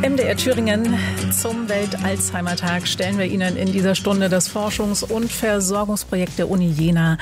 MDR Thüringen zum Welt-Alzheimer-Tag stellen wir Ihnen in dieser Stunde das Forschungs- und Versorgungsprojekt der Uni Jena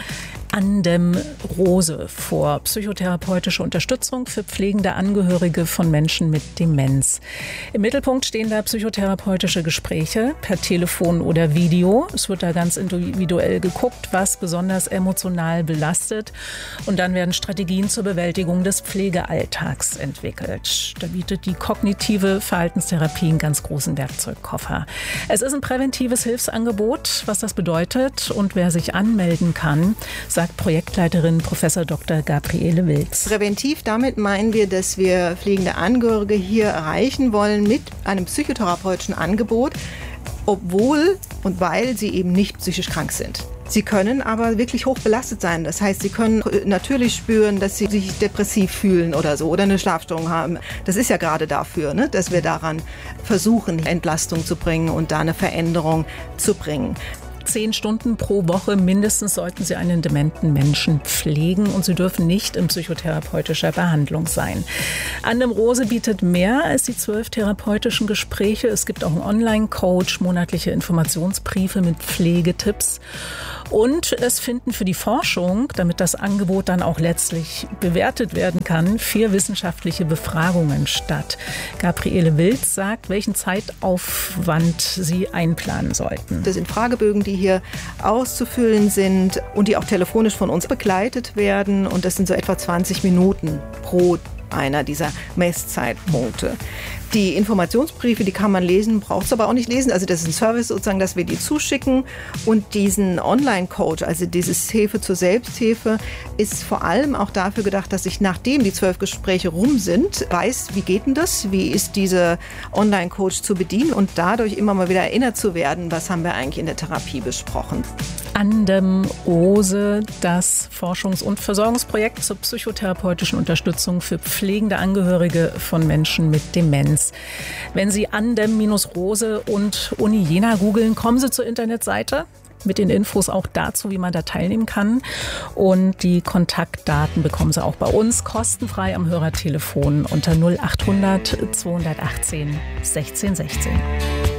Andem-Rose vor. Psychotherapeutische Unterstützung für pflegende Angehörige von Menschen mit Demenz. Im Mittelpunkt stehen da psychotherapeutische Gespräche per Telefon oder Video. Es wird da ganz individuell geguckt, was besonders emotional belastet. Und dann werden Strategien zur Bewältigung des Pflegealltags entwickelt. Da bietet die kognitive Verhaltenstherapie einen ganz großen Werkzeugkoffer. Es ist ein präventives Hilfsangebot, was das bedeutet und wer sich anmelden kann, sagt Projektleiterin Prof. Dr. Gabriele Wilz. Präventiv, damit meinen wir, dass wir pflegende Angehörige hier erreichen wollen mit einem psychotherapeutischen Angebot, obwohl und weil sie eben nicht psychisch krank sind. Sie können aber wirklich hoch belastet sein. Das heißt, sie können natürlich spüren, dass sie sich depressiv fühlen oder so oder eine Schlafstörung haben. Das ist ja gerade dafür, dass wir daran versuchen, Entlastung zu bringen und da eine Veränderung zu bringen. 10 Stunden pro Woche mindestens sollten Sie einen dementen Menschen pflegen und Sie dürfen nicht in psychotherapeutischer Behandlung sein. Andem-Rose bietet mehr als die 12 therapeutischen Gespräche. Es gibt auch einen Online-Coach, monatliche Informationsbriefe mit Pflegetipps. Und es finden für die Forschung, damit das Angebot dann auch letztlich bewertet werden kann, 4 wissenschaftliche Befragungen statt. Gabriele Wilz sagt, welchen Zeitaufwand Sie einplanen sollten. Das sind Fragebögen, die hier auszufüllen sind und die auch telefonisch von uns begleitet werden. Und das sind so etwa 20 Minuten pro einer dieser Messzeitpunkte. Die Informationsbriefe, die kann man lesen, braucht es aber auch nicht lesen. Also das ist ein Service sozusagen, dass wir die zuschicken. Und diesen Online-Coach, also dieses Hilfe zur Selbsthilfe, ist vor allem auch dafür gedacht, dass ich, nachdem die 12 Gespräche rum sind, weiß, wie geht denn das? Wie ist dieser Online-Coach zu bedienen? Und dadurch immer mal wieder erinnert zu werden, was haben wir eigentlich in der Therapie besprochen. Andem-Rose, das Forschungs- und Versorgungsprojekt zur psychotherapeutischen Unterstützung für pflegende Angehörige von Menschen mit Demenz. Wenn Sie Andem-Rose und Uni Jena googeln, kommen Sie zur Internetseite mit den Infos auch dazu, wie man da teilnehmen kann. Und die Kontaktdaten bekommen Sie auch bei uns kostenfrei am Hörertelefon unter 0800 218 16 16.